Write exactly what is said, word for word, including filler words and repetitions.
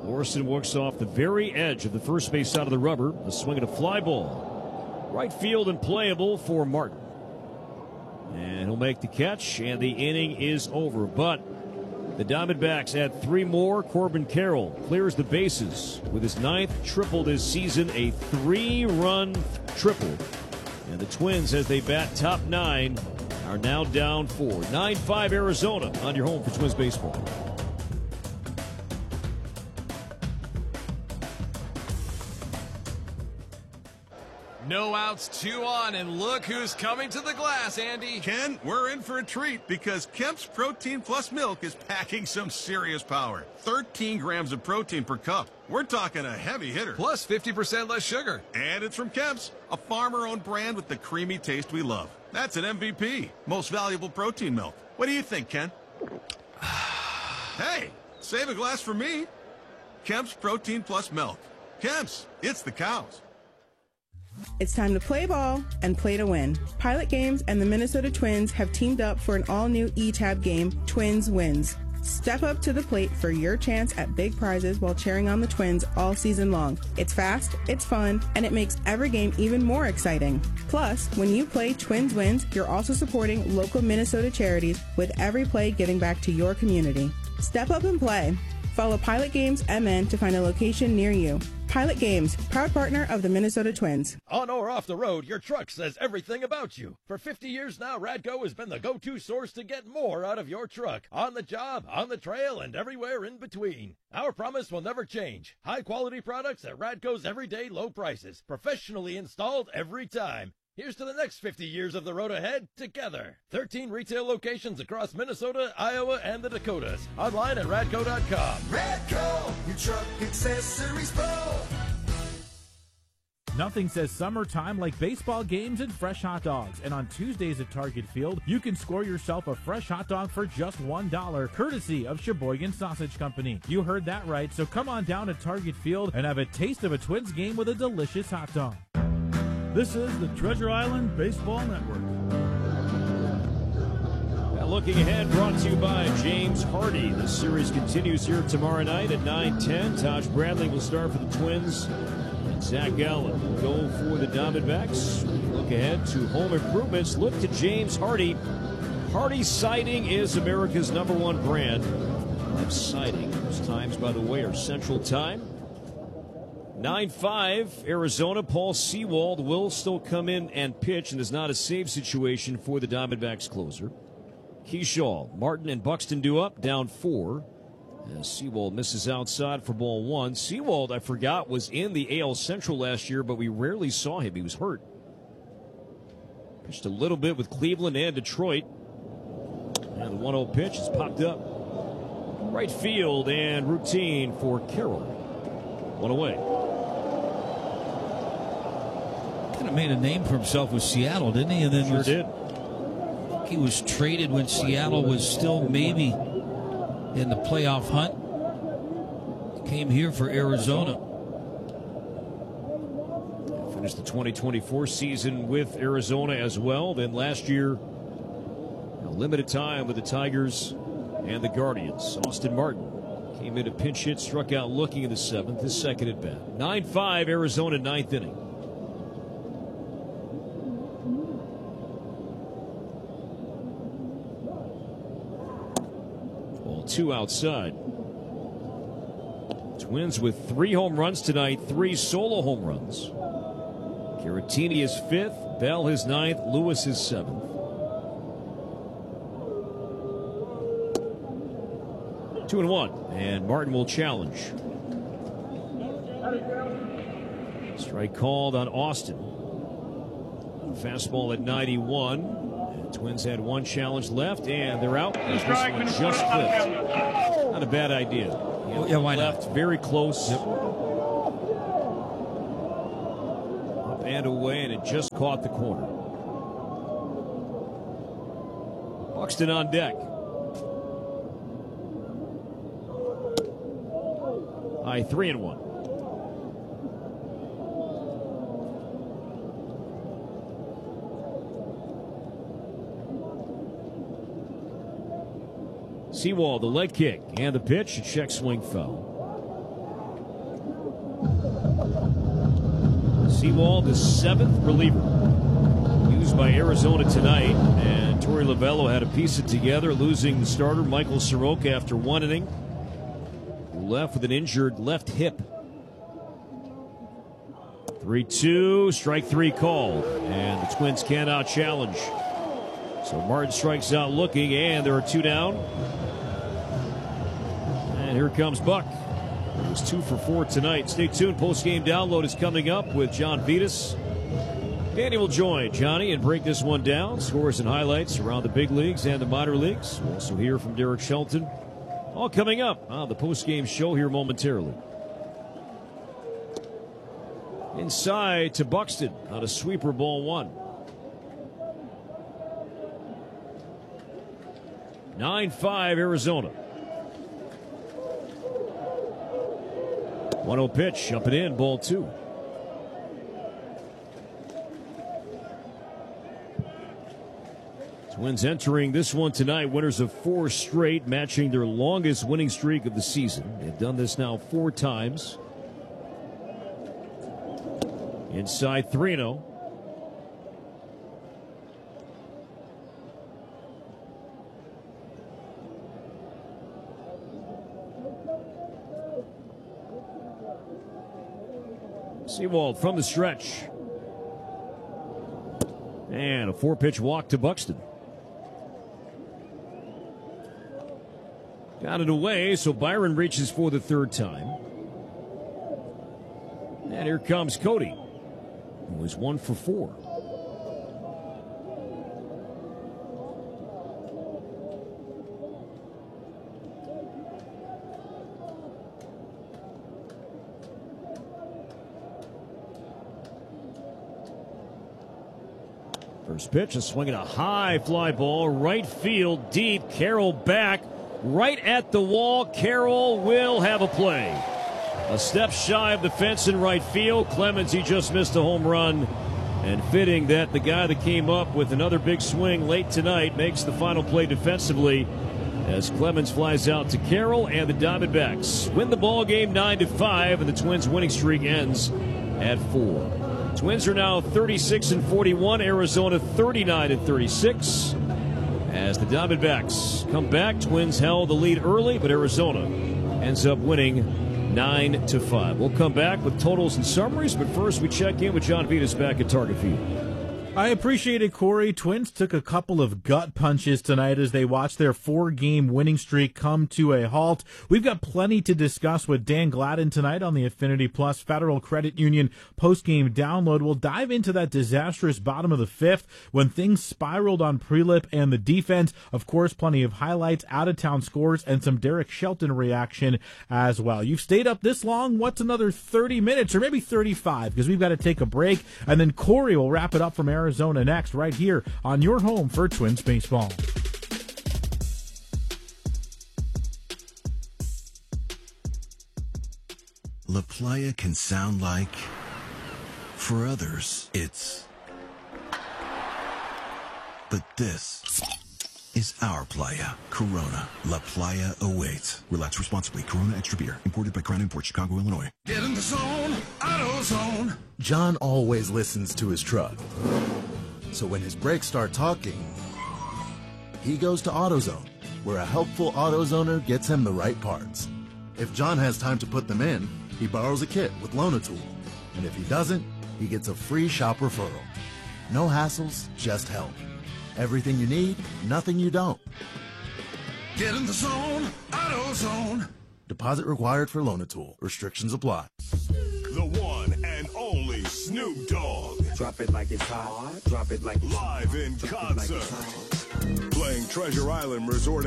Morrison works off the very edge of the first base side of the rubber. A swing and a fly ball. Right field and playable for Martin. And he'll make the catch, and the inning is over. But the Diamondbacks add three more. Corbin Carroll clears the bases with his ninth triple this season, a three-run triple. And the Twins, as they bat top nine, are now down four. nine five Arizona on your home for Twins baseball. No outs, two on, and look who's coming to the glass, Andy. Ken, we're in for a treat because Kemp's Protein Plus Milk is packing some serious power. thirteen grams of protein per cup. We're talking a heavy hitter. Plus fifty percent less sugar. And it's from Kemp's, a farmer-owned brand with the creamy taste we love. That's an M V P, most valuable protein milk. What do you think, Ken? Hey, save a glass for me. Kemp's Protein Plus Milk. Kemp's, it's the cows. It's time to play ball and play to win. Pilot Games and the Minnesota Twins have teamed up for an all-new E-Tab game, Twins Wins. Step up to the plate for your chance at big prizes while cheering on the Twins all season long. It's fast, it's fun, and it makes every game even more exciting. Plus, when you play Twins Wins, you're also supporting local Minnesota charities with every play giving back to your community. Step up and play. Follow Pilot Games M N to find a location near you. Pilot Games, proud partner of the Minnesota Twins. On or off the road, your truck says everything about you. For fifty years now, Radco has been the go-to source to get more out of your truck. On the job, on the trail, and everywhere in between. Our promise will never change. High-quality products at Radco's everyday low prices. Professionally installed every time. Here's to the next fifty years of the road ahead together. thirteen retail locations across Minnesota, Iowa, and the Dakotas. Online at radco dot com. Radco, your truck accessories pro. Nothing says summertime like baseball games and fresh hot dogs. And on Tuesdays at Target Field, you can score yourself a fresh hot dog for just one dollar, courtesy of Sheboygan Sausage Company. You heard that right, so come on down to Target Field and have a taste of a Twins game with a delicious hot dog. This is the Treasure Island Baseball Network. Now looking ahead, brought to you by James Hardy. The series continues here tomorrow night at nine ten. Taj Bradley will start for the Twins. And Zach Allen will go for the Diamondbacks. Look ahead to home improvements. Look to James Hardy. Hardy Siding is America's number one brand of siding. Those times, by the way, are Central Time. nine five Arizona. Paul Sewald will still come in and pitch, and is not a save situation for the Diamondbacks closer. Keyshaw, Martin, and Buxton due up, down four. As Sewald misses outside for ball one. Sewald, I forgot, was in the A L Central last year, but we rarely saw him. He was hurt. Pitched a little bit with Cleveland and Detroit. And the one oh pitch has popped up. Right field and routine for Carroll. One away. Kind of made a name for himself with Seattle, didn't he? And then sure was, did. He was traded when Seattle was still maybe in the playoff hunt. Came here for Arizona. Finished the twenty twenty-four season with Arizona as well. Then last year, a limited time with the Tigers and the Guardians. Austin Martin came in a pinch hit, struck out looking in the seventh, his second at bat. nine five Arizona, ninth inning. Ball two outside. Twins with three home runs tonight, three solo home runs. Caratini is fifth, Bell his ninth, Lewis his seventh. Two and one, and Martin will challenge. Strike called on Austin. Fastball at ninety-one. And Twins had one challenge left, and they're out. This one just clipped. Not a bad idea. You know, yeah, why left not? Very close. Yep. Up and away, and it just caught the corner. Buxton on deck. High three and one. Sewald, the leg kick and the pitch, a check swing foul. Sewald, the seventh reliever used by Arizona tonight. And Torey Lovullo had to piece it together, losing the starter Michael Soroka after one inning. Left with an injured left hip. three two, strike three called. And the Twins cannot challenge. So Martin strikes out looking, and there are two down. And here comes Buck. He was two for four tonight. Stay tuned. Post-game download is coming up with John Vitas. Danny will join Johnny and break this one down. Scores and highlights around the big leagues and the minor leagues. We'll also hear from Derek Shelton. All coming up on the post-game show here momentarily. Inside to Buxton on a sweeper, ball one. nine five Arizona. one oh pitch, up and in, ball two. Twins entering this one tonight, winners of four straight, matching their longest winning streak of the season. They've done this now four times. Inside three oh. Sewald from the stretch. And a four-pitch walk to Buxton. Got it away, so Byron reaches for the third time. And here comes Cody, who is one for four. First pitch, a swing and a high fly ball, right field, deep. Carroll back, right at the wall. Carroll will have a play. A step shy of the fence in right field. Clemens, he just missed a home run. And fitting that the guy that came up with another big swing late tonight makes the final play defensively as Clemens flies out to Carroll, and the Diamondbacks win the ball game nine to five, and the Twins' winning streak ends at four. Twins are now thirty-six and forty-one, Arizona thirty-nine and thirty-six. As the Diamondbacks come back, Twins held the lead early, but Arizona ends up winning nine to five. We'll come back with totals and summaries, but first we check in with John Vitas back at Target Field. I appreciate it, Corey. Twins took a couple of gut punches tonight as they watched their four-game winning streak come to a halt. We've got plenty to discuss with Dan Gladden tonight on the Affinity Plus Federal Credit Union post-game download. We'll dive into that disastrous bottom of the fifth when things spiraled on Prelip and the defense. Of course, plenty of highlights, out-of-town scores, and some Derek Shelton reaction as well. You've stayed up this long. What's another thirty minutes or maybe thirty-five? Because we've got to take a break, and then Corey will wrap it up from Arizona. Arizona next, right here on your home for Twins baseball. La Playa can sound like, for others, it's. But this is our Playa. Corona. La Playa awaits. Relax responsibly. Corona Extra Beer. Imported by Crown Imports, Chicago, Illinois. Get in the zone, AutoZone. John always listens to his truck. So when his brakes start talking, he goes to AutoZone, where a helpful AutoZoner gets him the right parts. If John has time to put them in, he borrows a kit with Loan-A-Tool. And if he doesn't, he gets a free shop referral. No hassles, just help. Everything you need, nothing you don't. Get in the zone, AutoZone. Deposit required for Loan-A-Tool. Restrictions apply. The one and only Snoop Dogg. Drop it like it's hot. Drop it like it's live in concert. Like playing Treasure Island Resort